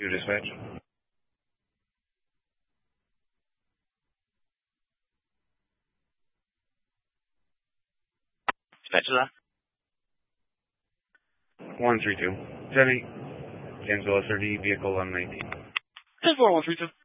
You dispatch. Dispatch is on. 132. Jenny, James Willis, RD, vehicle 119. 10-4, 132.